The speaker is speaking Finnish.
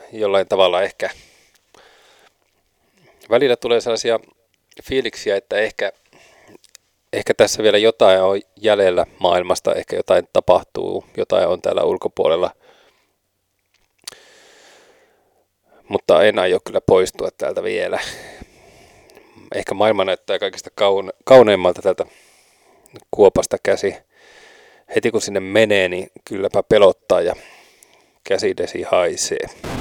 jollain tavalla ehkä välillä tulee sellaisia fiiliksiä, että ehkä tässä vielä jotain on jäljellä maailmasta, ehkä jotain tapahtuu, jotain on täällä ulkopuolella, mutta en aio kyllä poistua täältä vielä. Ehkä maailma näyttää kaikista kauneimmalta tältä kuopasta käsi. Heti kun sinne menee, niin kylläpä pelottaa ja käsidesi haisee.